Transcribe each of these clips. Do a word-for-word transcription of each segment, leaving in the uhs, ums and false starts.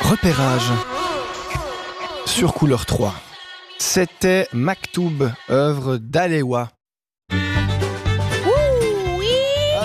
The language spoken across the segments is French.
Repérage sur Couleur trois. C'était Maktoub, œuvre d'Alewa. Ouh, oui.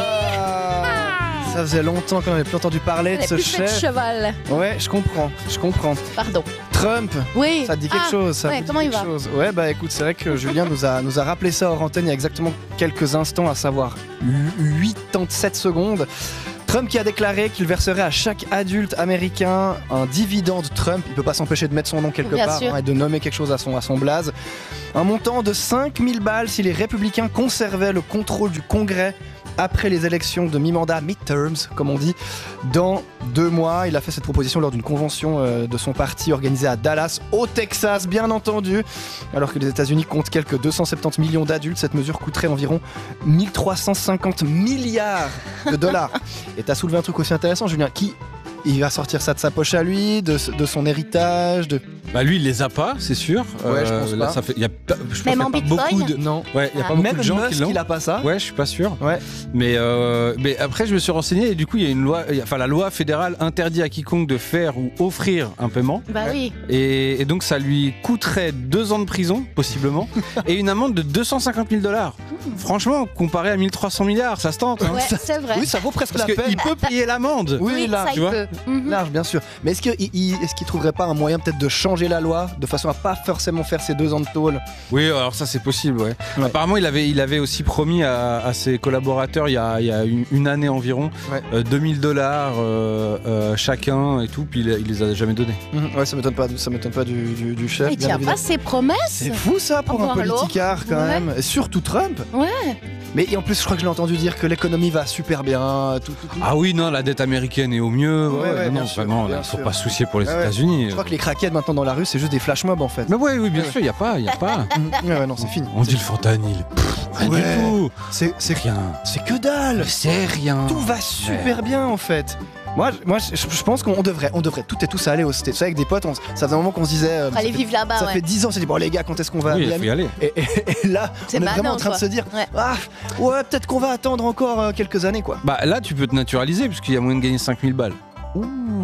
Ah, ça faisait longtemps qu'on n'avait plus entendu parler de ce chef. cheval. Ouais, je comprends, je comprends. Pardon. Trump, Oui. ça te dit quelque ah, chose ça ouais, te dit comment il quelque va chose. Ouais, bah écoute, c'est vrai que Julien nous a, nous a rappelé ça hors antenne il y a exactement quelques instants, à savoir quatre-vingt-dix-sept secondes. Trump qui a déclaré qu'il verserait à chaque adulte américain un dividende Trump. Il ne peut pas s'empêcher de mettre son nom quelque Bien part sûr. hein, et de nommer quelque chose à son, à son blaze. Un montant de cinq mille balles si les républicains conservaient le contrôle du Congrès après les élections de mi-mandat, midterms, comme on dit, dans deux mois. Il a fait cette proposition lors d'une convention euh, de son parti organisée à Dallas, au Texas, bien entendu. Alors que les États-Unis comptent quelques deux cent soixante-dix millions d'adultes, cette mesure coûterait environ mille trois cent cinquante milliards de dollars. Et t'as soulevé un truc aussi intéressant, Julien, qui... Il va sortir ça de sa poche à lui, de, de son héritage, de... Bah lui il les a pas, c'est sûr. Ouais, je pense là, pas. ça fait, y a, pas- je pense Même qu'il y a en pas Bitcoin beaucoup de, Non. ouais, y a Ah. pas beaucoup Même de gens Musk, qui l'ont. il a pas ça. Ouais, je suis pas sûr. Ouais. Mais, euh, mais après, je me suis renseigné et du coup, il y a une loi, enfin, la loi fédérale interdit à quiconque de faire ou offrir un paiement. Bah oui. Et, et donc, ça lui coûterait deux ans de prison, possiblement, et une amende de deux cent cinquante mille dollars. Franchement, comparé à mille trois cents milliards, ça se tente. Hein. Ouais, c'est vrai. Oui, ça vaut presque Parce la peine. qu'il peut payer l'amende. Oui, là, ça tu il vois. peut. Mhm. large, bien sûr. Mais est-ce qu'il il, est-ce qu'il trouverait pas un moyen peut-être de changer la loi de façon à pas forcément faire ces deux ans de tôle? Oui, alors ça, c'est possible, ouais. Ouais. Apparemment, il avait, il avait aussi promis à, à ses collaborateurs, il y a, il y a une, une année environ, Ouais. euh, deux mille dollars euh, euh, chacun et tout, puis il, il les a jamais donnés. Mhm. Ouais, ça m'étonne pas, ça m'étonne pas du, du, du chef. Il bien tient évidemment. pas ses promesses. C'est fou ça pour Encore un alors politicard quand Ouais. même. Et surtout Trump. Ouais. Mais et en plus, je crois que je l'ai entendu dire que l'économie va super bien. Tout, tout, tout. Ah oui, non, la dette américaine est au mieux. Ouais, Ouais, ouais, non, bien non, sûr, vraiment, bien il faut sûr. pas se soucier pour les Ouais, ouais. États-Unis. Je crois que les craquettes maintenant dans la rue, c'est juste des flash mobs en fait. Mais ouais, oui, bien Ouais. sûr, il y a pas, il y a pas. Mhm. Ouais, ouais, non, c'est fini. On dit le fentanyl. Pff, rien Ouais. du tout. C'est, c'est, Rien. c'est que dalle. C'est rien. Tout va super bien en fait. Moi, je- moi, je, je pense qu'on devrait, on devrait toutes et tous aller au States. Tu sais, avec des potes, on, ça faisait un moment qu'on se disait. euh, Faut ça aller fait- vivre là-bas. Ça ouais. fait dix ans, on s'est dit, bon les gars, quand est-ce qu'on va à Oui, il faut Miami y aller. et, et- et là, C'est on est vraiment maintenant, en train de quoi. se dire, Ouais. ah, ouais, peut-être qu'on va attendre encore euh, quelques années, quoi. Bah là, tu peux te naturaliser puisqu'il y a moyen de gagner cinq mille balles. Ouh.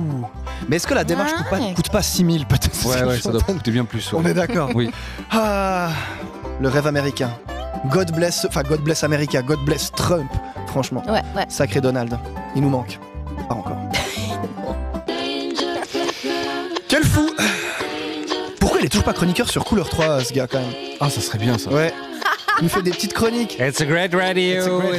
Mais est-ce que la démarche coûte pas, Ouais. coûte pas six mille peut-être? C'est ce Ouais, que je ouais, suis ça en doit train de- coûter bien plus. ouais. On est d'accord. Oui. Ah, le rêve américain. God bless, enfin God bless America, God bless Trump. Franchement, Ouais, ouais. sacré Donald, il nous manque. Pas encore. Quel fou! Pourquoi il est toujours pas chroniqueur sur Couleur trois, ce gars, quand même? Ah, ça serait bien ça. Ouais. Il nous fait des petites chroniques. It's a great radio. It's a great